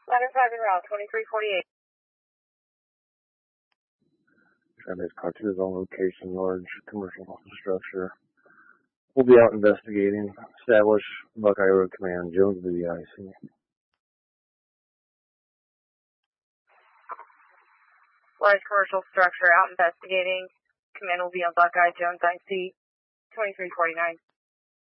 Ladder 5 en route, 2348. Trying car 2 is on location, large commercial structure. We'll be out investigating. Establish Buckeye Road Command, Jones VIC. Large commercial structure out investigating. Command will be on Buckeye, Jones IC, 2349.